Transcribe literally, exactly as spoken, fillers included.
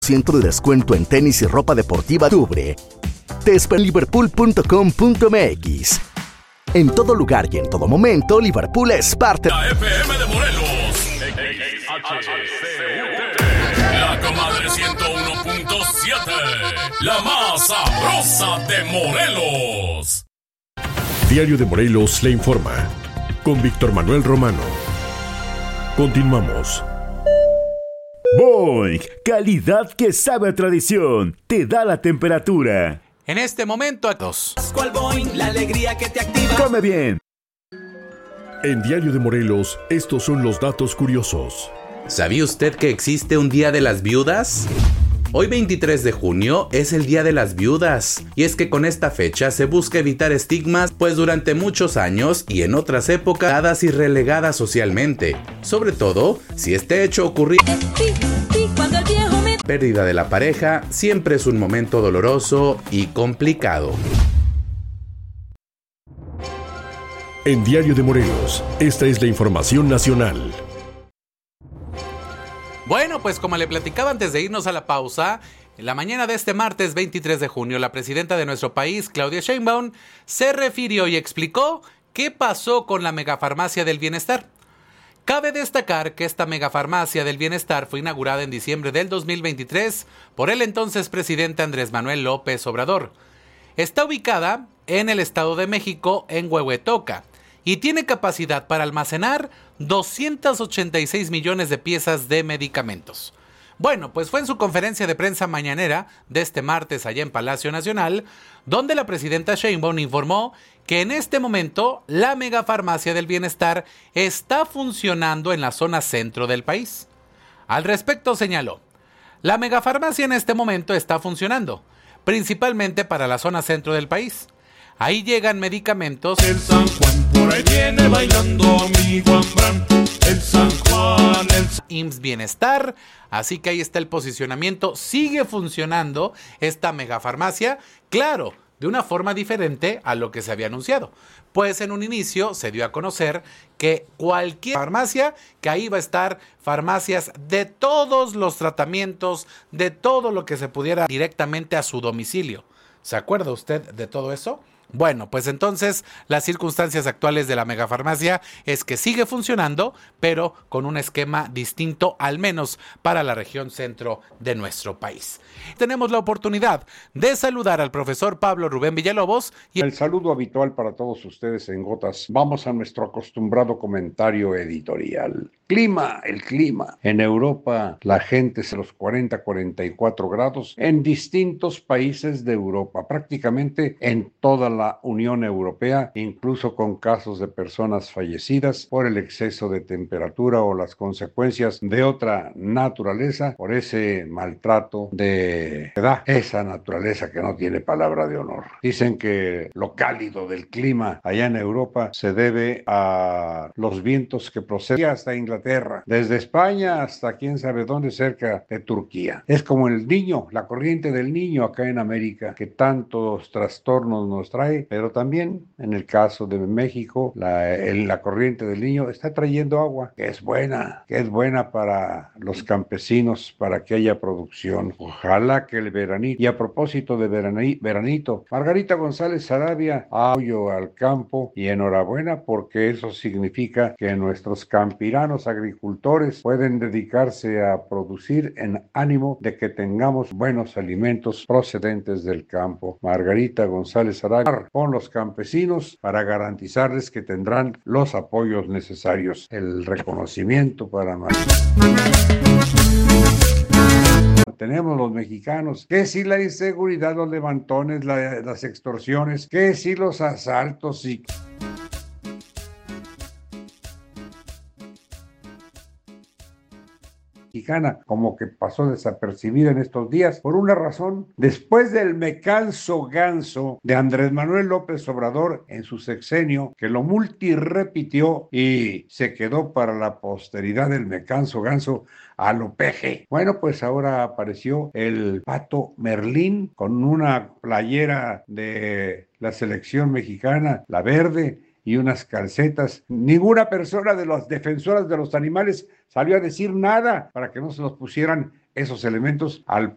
Ciento de descuento en tenis y ropa deportiva octubre. Te espera en liverpool punto com punto m x. En todo lugar y en todo momento, Liverpool es parte La F M de Morelos. La comadre ciento uno punto siete. La más sabrosa de Morelos. Diario de Morelos le informa. Con Víctor Manuel Romano. Continuamos. Boing, calidad que sabe a tradición. Te da la temperatura. En este momento a dos. Boing, la alegría que te activa. Come bien. En Diario de Morelos, estos son los datos curiosos. ¿Sabía usted que existe un Día de las Viudas? Hoy veintitrés de junio es el Día de las Viudas, y es que con esta fecha se busca evitar estigmas, pues durante muchos años y en otras épocas dadas y relegadas socialmente, sobre todo si este hecho ocurrió. Pérdida de la pareja siempre es un momento doloroso y complicado. En Diario de Morelos, esta es la información nacional. Bueno, pues como le platicaba antes de irnos a la pausa, en la mañana de este martes veintitrés de junio, la presidenta de nuestro país, Claudia Sheinbaum, se refirió y explicó qué pasó con la megafarmacia del bienestar. Cabe destacar que esta megafarmacia del bienestar fue inaugurada en diciembre del dos mil veintitrés por el entonces presidente Andrés Manuel López Obrador. Está ubicada en el Estado de México, en Huehuetoca, y tiene capacidad para almacenar doscientos ochenta y seis millones de piezas de medicamentos. Bueno, pues fue en su conferencia de prensa mañanera de este martes allá en Palacio Nacional, donde la presidenta Sheinbaum informó que en este momento la megafarmacia del bienestar está funcionando en la zona centro del país. Al respecto señaló, la megafarmacia en este momento está funcionando, principalmente para la zona centro del país. Ahí llegan medicamentos. El San Juan por ahí viene bailando mi Juan Bran. El San Juan, el I M S S Bienestar, así que ahí está el posicionamiento. Sigue funcionando esta megafarmacia, claro, de una forma diferente a lo que se había anunciado. Pues en un inicio se dio a conocer que cualquier farmacia, que ahí va a estar farmacias de todos los tratamientos, de todo lo que se pudiera directamente a su domicilio. ¿Se acuerda usted de todo eso? Bueno, pues entonces las circunstancias actuales de la megafarmacia es que sigue funcionando, pero con un esquema distinto, al menos para la región centro de nuestro país. Tenemos la oportunidad de saludar al profesor Pablo Rubén Villalobos. Y el saludo habitual para todos ustedes en Gotas. Vamos a nuestro acostumbrado comentario editorial. Clima, el clima. En Europa la gente se los cuarenta a cuarenta y cuatro grados en distintos países de Europa, prácticamente en toda la la Unión Europea, incluso con casos de personas fallecidas por el exceso de temperatura o las consecuencias de otra naturaleza por ese maltrato de edad, esa naturaleza que no tiene palabra de honor. Dicen que lo cálido del clima allá en Europa se debe a los vientos que proceden hasta Inglaterra, desde España hasta quién sabe dónde, cerca de Turquía. Es como el Niño, la corriente del Niño acá en América, que tantos trastornos nos trae. Pero también en el caso de México, la, el, la corriente del Niño está trayendo agua, que es buena, que es buena para los campesinos, para que haya producción. Ojalá que el veranito. Y a propósito de verani, veranito, Margarita González Sarabia, apoyo al campo y enhorabuena porque eso significa que nuestros campiranos agricultores pueden dedicarse a producir en ánimo de que tengamos buenos alimentos procedentes del campo. Margarita González Sarabia con los campesinos para garantizarles que tendrán los apoyos necesarios. El reconocimiento para tenemos los mexicanos, que si la inseguridad, los levantones, la, las extorsiones, que si los asaltos y mexicana como que pasó desapercibida en estos días por una razón. Después del me canso ganso de Andrés Manuel López Obrador en su sexenio, que lo multirepitió y se quedó para la posteridad el me canso ganso a lo peje. Bueno, pues ahora apareció el Pato Merlín con una playera de la selección mexicana, la verde, y unas calcetas. Ninguna persona de las defensoras de los animales salió a decir nada para que no se los pusieran esos elementos al